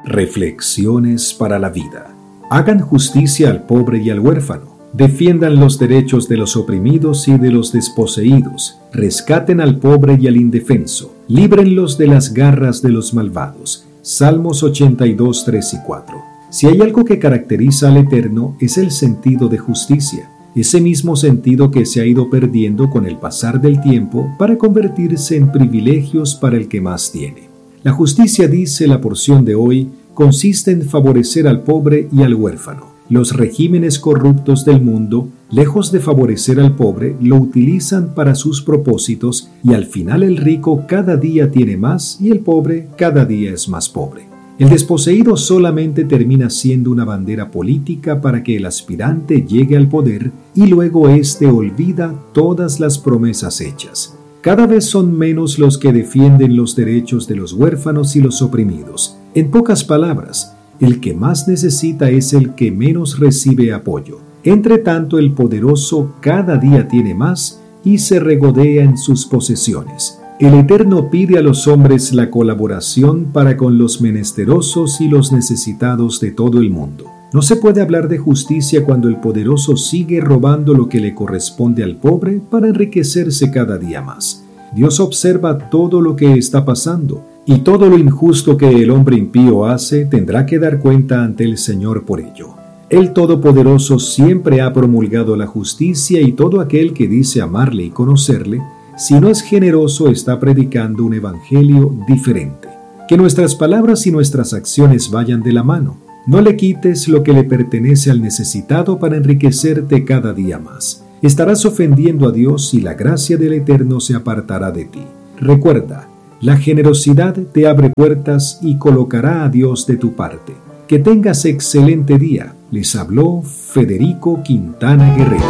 Reflexiones para la vida. Hagan justicia al pobre y al huérfano. Defiendan los derechos de los oprimidos y de los desposeídos. Rescaten al pobre y al indefenso. Líbrenlos de las garras de los malvados. Salmos 82, 3 y 4. Si hay algo que caracteriza al Eterno, es el sentido de justicia. Ese mismo sentido que se ha ido perdiendo con el pasar del tiempo para convertirse en privilegios para el que más tiene. La justicia, dice la porción de hoy, consiste en favorecer al pobre y al huérfano. Los regímenes corruptos del mundo, lejos de favorecer al pobre, lo utilizan para sus propósitos y al final el rico cada día tiene más y el pobre cada día es más pobre. El desposeído solamente termina siendo una bandera política para que el aspirante llegue al poder y luego éste olvida todas las promesas hechas. Cada vez son menos los que defienden los derechos de los huérfanos y los oprimidos. En pocas palabras, el que más necesita es el que menos recibe apoyo. Entre tanto, el poderoso cada día tiene más y se regodea en sus posesiones. El Eterno pide a los hombres la colaboración para con los menesterosos y los necesitados de todo el mundo. No se puede hablar de justicia cuando el poderoso sigue robando lo que le corresponde al pobre para enriquecerse cada día más. Dios observa todo lo que está pasando, y todo lo injusto que el hombre impío hace tendrá que dar cuenta ante el Señor por ello. El Todopoderoso siempre ha promulgado la justicia y todo aquel que dice amarle y conocerle, si no es generoso, está predicando un evangelio diferente. Que nuestras palabras y nuestras acciones vayan de la mano. No le quites lo que le pertenece al necesitado para enriquecerte cada día más. Estarás ofendiendo a Dios y la gracia del Eterno se apartará de ti. Recuerda, la generosidad te abre puertas y colocará a Dios de tu parte. Que tengas excelente día. Les habló Federico Quintana Guerrero.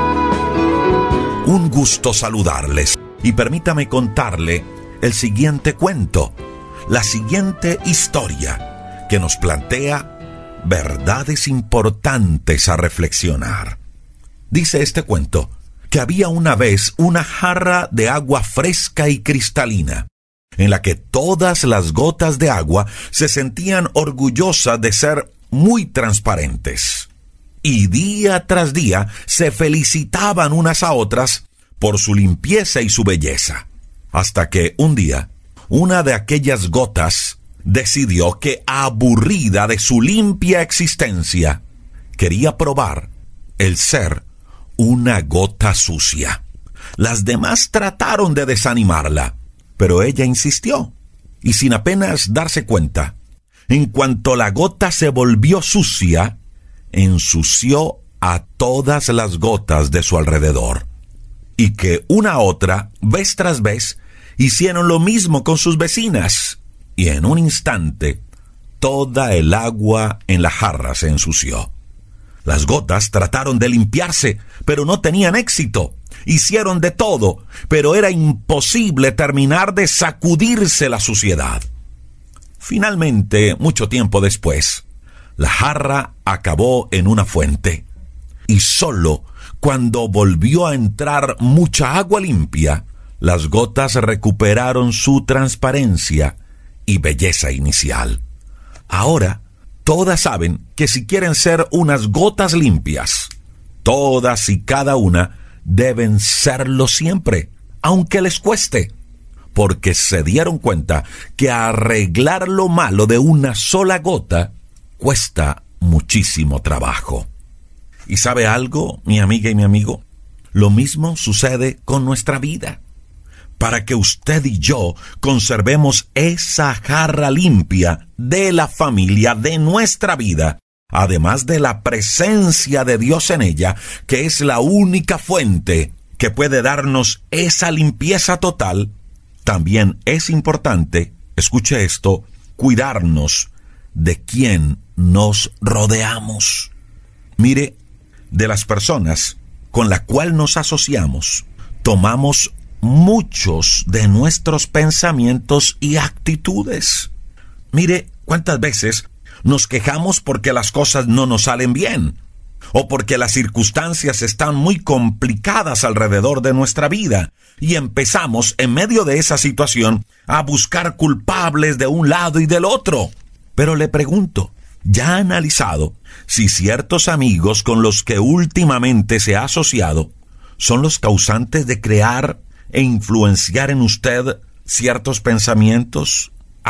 Un gusto saludarles y permítame contarle el siguiente cuento, la siguiente historia que nos plantea verdades importantes a reflexionar. Dice este cuento que había una vez una jarra de agua fresca y cristalina, en la que todas las gotas de agua se sentían orgullosas de ser muy transparentes. Y día tras día se felicitaban unas a otras por su limpieza y su belleza. Hasta que un día, una de aquellas gotas decidió que, aburrida de su limpia existencia, quería probar el ser una gota sucia. Las demás trataron de desanimarla, pero ella insistió, y sin apenas darse cuenta, en cuanto la gota se volvió sucia, ensució a todas las gotas de su alrededor. Y que una a otra, vez tras vez, hicieron lo mismo con sus vecinas. Y en un instante, toda el agua en la jarra se ensució. Las gotas trataron de limpiarse, pero no tenían éxito. Hicieron de todo, pero era imposible terminar de sacudirse la suciedad. Finalmente, mucho tiempo después, la jarra acabó en una fuente. Y solo cuando volvió a entrar mucha agua limpia, las gotas recuperaron su transparencia y belleza inicial. Ahora, todas saben que si quieren ser unas gotas limpias, todas y cada una deben serlo siempre, aunque les cueste, porque se dieron cuenta que arreglar lo malo de una sola gota cuesta muchísimo trabajo. ¿Y sabe algo, mi amiga y mi amigo? Lo mismo sucede con nuestra vida. Para que usted y yo conservemos esa jarra limpia de la familia, de nuestra vida, además de la presencia de Dios en ella, que es la única fuente que puede darnos esa limpieza total, también es importante, escuche esto, cuidarnos de quién nos rodeamos. Mire, de las personas con las cuales nos asociamos, tomamos muchos de nuestros pensamientos y actitudes. Mire, cuántas veces nos quejamos porque las cosas no nos salen bien, o porque las circunstancias están muy complicadas alrededor de nuestra vida, y empezamos, en medio de esa situación, a buscar culpables de un lado y del otro. Pero le pregunto, ¿ya ha analizado si ciertos amigos con los que últimamente se ha asociado son los causantes de crear e influenciar en usted ciertos pensamientos,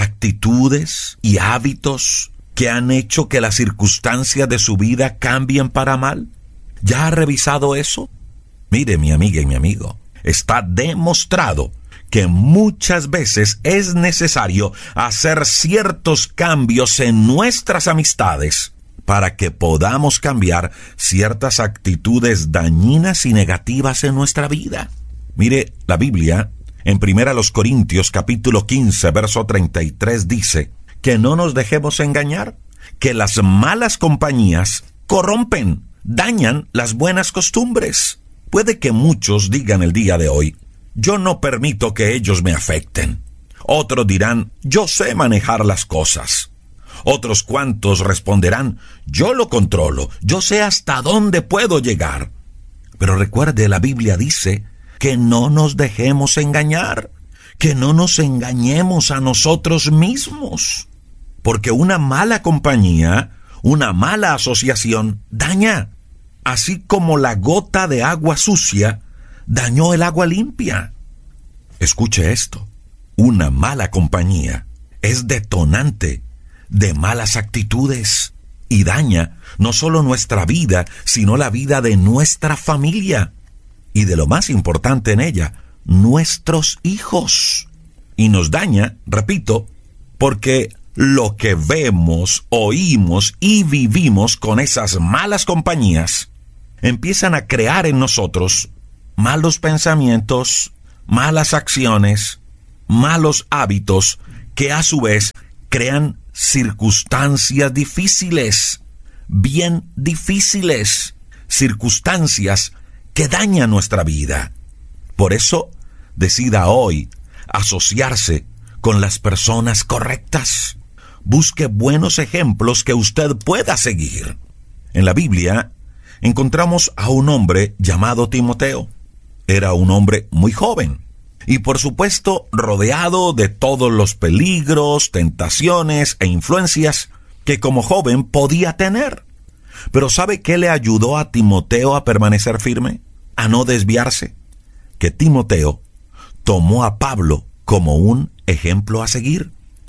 actitudes y hábitos que han hecho que las circunstancias de su vida cambien para mal? ¿Ya ha revisado eso? Mire, mi amiga y mi amigo, está demostrado que muchas veces es necesario hacer ciertos cambios en nuestras amistades para que podamos cambiar ciertas actitudes dañinas y negativas en nuestra vida. Mire, la Biblia, en 1 Corintios capítulo 15, verso 33, dice que no nos dejemos engañar, que las malas compañías corrompen, dañan las buenas costumbres. Puede que muchos digan el día de hoy, yo no permito que ellos me afecten. Otros dirán, yo sé manejar las cosas. Otros cuantos responderán, yo lo controlo, yo sé hasta dónde puedo llegar. Pero recuerde, la Biblia dice que no nos dejemos engañar, que no nos engañemos a nosotros mismos. Porque una mala compañía, una mala asociación daña, así como la gota de agua sucia dañó el agua limpia. Escuche esto, una mala compañía es detonante de malas actitudes y daña no solo nuestra vida, sino la vida de nuestra familia y de lo más importante en ella, nuestros hijos. Y nos daña, repito, porque lo que vemos, oímos y vivimos con esas malas compañías empiezan a crear en nosotros malos pensamientos, malas acciones, malos hábitos que a su vez crean circunstancias difíciles, bien difíciles, circunstancias que dañan nuestra vida. Por eso, decida hoy asociarse con las personas correctas. Busque buenos ejemplos que usted pueda seguir. En la Biblia encontramos a un hombre llamado Timoteo. Era un hombre muy joven y, por supuesto, rodeado de todos los peligros, tentaciones e influencias que como joven podía tener. Pero ¿sabe qué le ayudó a Timoteo a permanecer firme? A no desviarse. Que Timoteo tomó a Pablo como un ejemplo a seguir.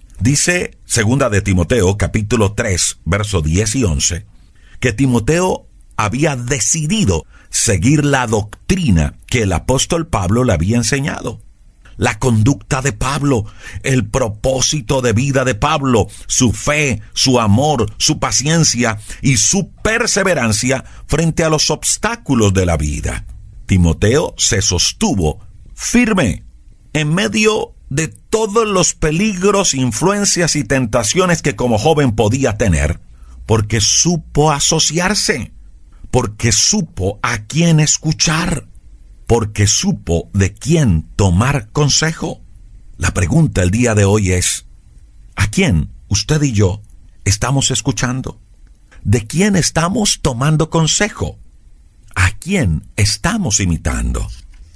Dice 2 de Timoteo, capítulo 3, verso 10 y 11, que Timoteo había decidido seguir la doctrina que el apóstol Pablo le había enseñado. La conducta de Pablo, el propósito de vida de Pablo, su fe, su amor, su paciencia y su perseverancia frente a los obstáculos de la vida. Timoteo se sostuvo firme en medio de todos los peligros, influencias y tentaciones que como joven podía tener, porque supo asociarse, porque supo a quién escuchar, porque supo de quién tomar consejo. La pregunta el día de hoy es, ¿a quién usted y yo estamos escuchando? ¿De quién estamos tomando consejo? ¿A quién estamos imitando?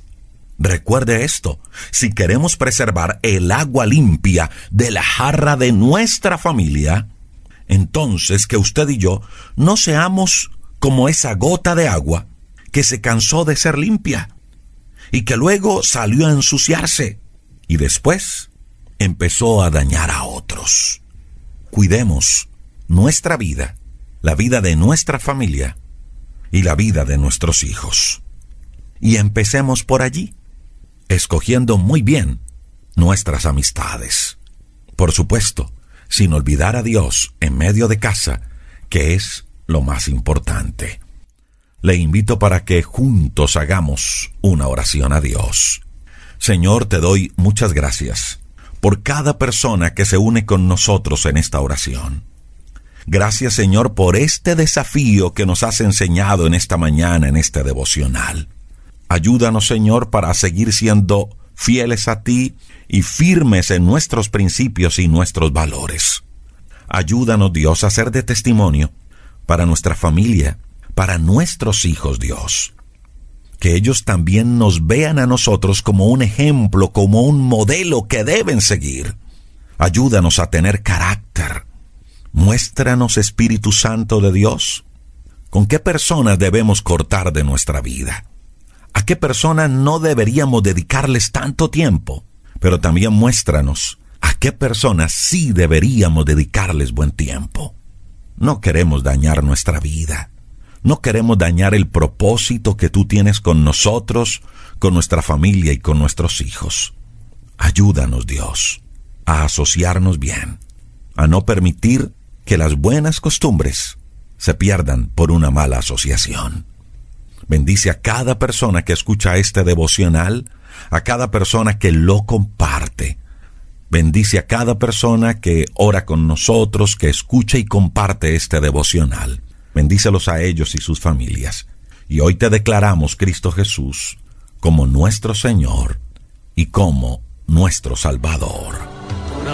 Recuerde esto, si queremos preservar el agua limpia de la jarra de nuestra familia, entonces que usted y yo no seamos como esa gota de agua que se cansó de ser limpia y que luego salió a ensuciarse y después empezó a dañar a otros. Cuidemos nuestra vida, la vida de nuestra familia y la vida de nuestros hijos. Y empecemos por allí, escogiendo muy bien nuestras amistades. Por supuesto, sin olvidar a Dios en medio de casa, que es lo más importante. Le invito para que juntos hagamos una oración a Dios. Señor, te doy muchas gracias por cada persona que se une con nosotros en esta oración. Gracias, Señor, por este desafío que nos has enseñado en esta mañana, en este devocional. Ayúdanos, Señor, para seguir siendo fieles a ti y firmes en nuestros principios y nuestros valores. Ayúdanos, Dios, a ser de testimonio para nuestra familia, para nuestros hijos, Dios. Que ellos también nos vean a nosotros como un ejemplo, como un modelo que deben seguir. Ayúdanos a tener carácter, Muéstranos, Espíritu Santo de Dios, con qué personas debemos cortar de nuestra vida. ¿A qué personas no deberíamos dedicarles tanto tiempo? Pero también muéstranos a qué personas sí deberíamos dedicarles buen tiempo. No queremos dañar nuestra vida. No queremos dañar el propósito que tú tienes con nosotros, con nuestra familia y con nuestros hijos. Ayúdanos, Dios, a asociarnos bien, a no permitir que las buenas costumbres se pierdan por una mala asociación. Bendice a cada persona que escucha este devocional, a cada persona que lo comparte. Bendice a cada persona que ora con nosotros, que escucha y comparte este devocional. Bendícelos a ellos y sus familias. Y hoy te declaramos, Cristo Jesús, como nuestro Señor y como nuestro Salvador.